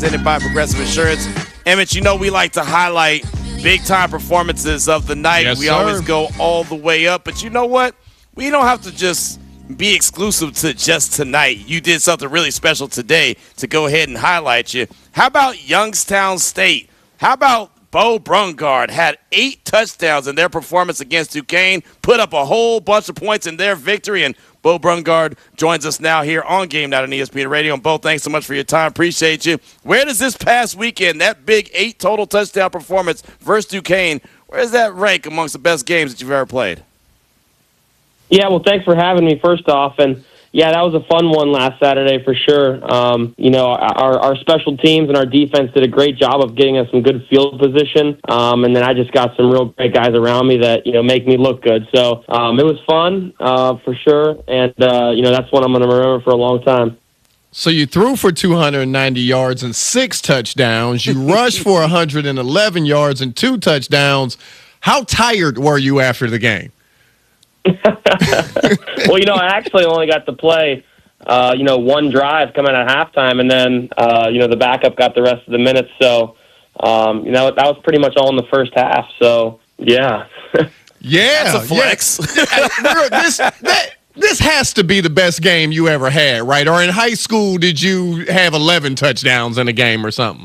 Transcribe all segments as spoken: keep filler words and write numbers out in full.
presented by Progressive Insurance. Emmett, you know we like to highlight big-time performances of the night. Yes, we sir. always go all the way up. But you know what? We don't have to just be exclusive to just tonight. You did something really special today to go ahead and highlight you. How about Youngstown State? How about Bo Brungard had eight touchdowns in their performance against Duquesne, put up a whole bunch of points in their victory, and Bo Brungard joins us now here on Game Night on E S P N Radio. And Bo, thanks so much for your time. Appreciate you. Where does this past weekend, that big eight total touchdown performance versus Duquesne, where does that rank amongst the best games that you've ever played? Yeah, well, thanks for having me, first off. And, yeah, that was a fun one last Saturday for sure. Um, you know, our, our special teams and our defense did a great job of getting us some good field position. Um, and then I just got some real great guys around me that, you know, make me look good. So um, it was fun uh, for sure. And, uh, you know, that's one I'm going to remember for a long time. So you threw for two hundred ninety yards and six touchdowns. You rushed for one hundred eleven yards and two touchdowns. How tired were you after the game? Well, you know, I actually only got to play, uh, you know, one drive coming at halftime, and then, uh, you know, the backup got the rest of the minutes. So, um, you know, that was pretty much all in the first half. So, yeah. Yeah. That's a flex. Yeah. this, that, this has to be the best game you ever had, right? Or in high school, did you have eleven touchdowns in a game or something?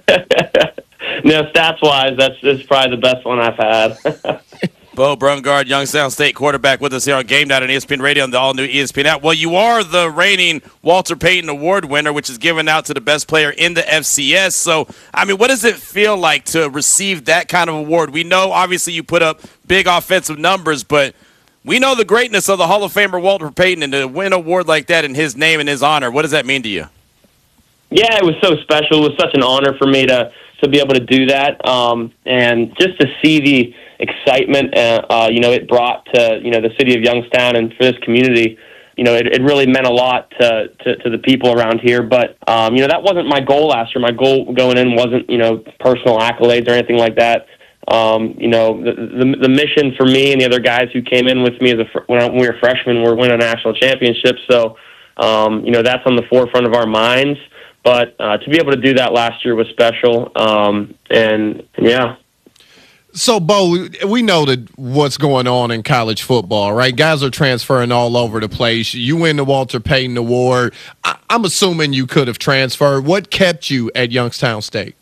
No, stats-wise, that's, that's probably the best one I've had. Bo Brungard, Youngstown State quarterback, with us here on Game Night on E S P N Radio and the all-new E S P N app. Well, you are the reigning Walter Payton Award winner, which is given out to the best player in the F C S. So, I mean, what does it feel like to receive that kind of award? We know, obviously, you put up big offensive numbers, but we know the greatness of the Hall of Famer Walter Payton, and to win an award like that in his name and his honor, what does that mean to you? Yeah, it was so special. It was such an honor for me to, to be able to do that, um, and just to see the excitement, uh, uh, you know, it brought to, you know, the city of Youngstown and for this community. You know, it, it really meant a lot to, to, to the people around here. But, um, you know, that wasn't my goal last year. My goal going in wasn't, you know, personal accolades or anything like that. Um, you know, the, the the mission for me and the other guys who came in with me as a fr- when we were freshmen were win a national championship. So, um, you know, that's on the forefront of our minds. But uh, to be able to do that last year was special. Um, and, yeah. So, Bo, we know that what's going on in college football, right? Guys are transferring all over the place. You win the Walter Payton Award. I- I'm assuming you could have transferred. What kept you at Youngstown State?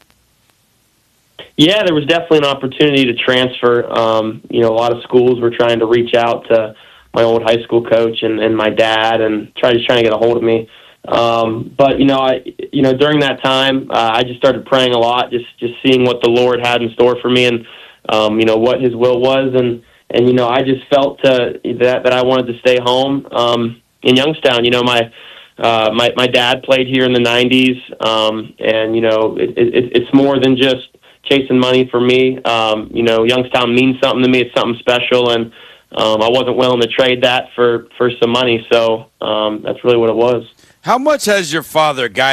Yeah, there was definitely an opportunity to transfer. Um, you know, a lot of schools were trying to reach out to my old high school coach and, and my dad and try to trying to get a hold of me. Um, but, you know, I, you know, during that time, uh, I just started praying a lot, just, just seeing what the Lord had in store for me and, um, you know, what his will was. And, and, you know, I just felt, uh, that, that I wanted to stay home, um, in Youngstown. You know, my, uh, my, my dad played here in the nineties. Um, and, you know, it, it, it's more than just chasing money for me. Um, you know, Youngstown means something to me. It's something special. And, um, I wasn't willing to trade that for, for some money. So, um, that's really what it was. How much has your father guided